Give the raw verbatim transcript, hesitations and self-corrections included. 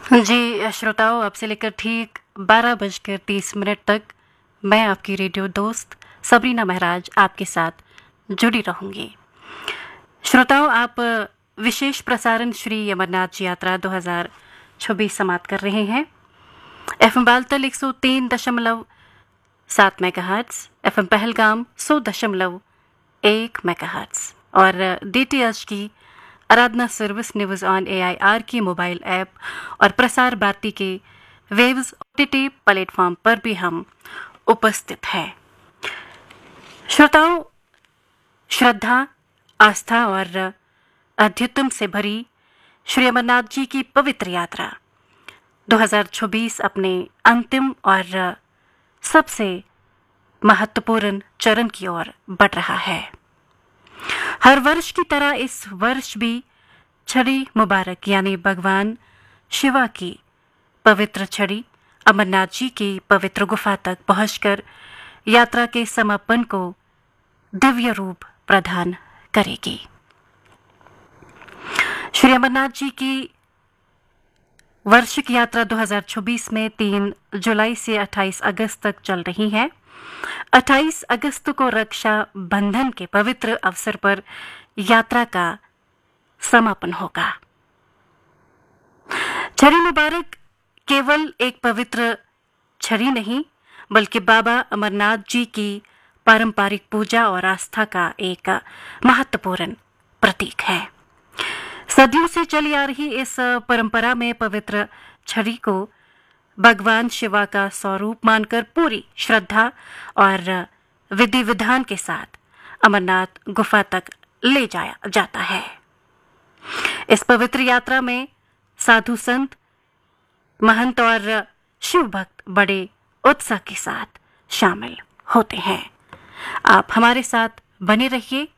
जी श्रोताओं, अब से लेकर ठीक बारह बजकर तीस मिनट तक मैं आपकी रेडियो दोस्त सबरीना महराज आपके साथ जुड़ी रहूंगी। श्रोताओं, आप विशेष प्रसारण श्री अमरनाथ जी यात्रा दो हज़ार छब्बीस समाप्त कर रहे हैं। एफ एम बालतल एक सौ तीन दशमलव सात मेगाहर्ट्ज, एफ एम पहलगाम सौ दशमलव एक मेगाहर्ट्ज और डी टी एच की आराधना service news on A I R की मोबाइल ऐप और प्रसार भारती के waves O T T platform पर भी हम उपस्थित हैं। श्रोताओं, श्रद्धा, आस्था और अध्युत्म से भरी श्री अमरनाथ जी की पवित्र यात्रा दो हज़ार छब्बीस अपने अंतिम और सबसे महत्वपूर्ण चरण की ओर बढ़ रहा है। हर वर्ष की तरह इस वर्ष भी छड़ी मुबारक यानी भगवान शिवा की पवित्र छड़ी अमरनाथ जी की पवित्र गुफा तक पहुंचकर यात्रा के समापन को दिव्य रूप प्रदान करेगी। श्री अमरनाथ जी की वार्षिक यात्रा दो हज़ार छब्बीस में तीन जुलाई से अट्ठाईस अगस्त तक चल रही है। अट्ठाईस अगस्त को रक्षा बंधन के पवित्र अवसर पर यात्रा का समापन होगा। छड़ी मुबारक केवल एक पवित्र छड़ी नहीं, बल्कि बाबा अमरनाथ जी की पारंपरिक पूजा और आस्था का एक महत्वपूर्ण प्रतीक है। सदियों से चली आ रही इस परंपरा में पवित्र छड़ी को भगवान शिवा का स्वरूप मानकर पूरी श्रद्धा और विधि विधान के साथ अमरनाथ गुफा तक ले जाया जाता है। इस पवित्र यात्रा में साधु संत, महंत और शिव भक्त बड़े उत्साह के साथ शामिल होते हैं। आप हमारे साथ बने रहिए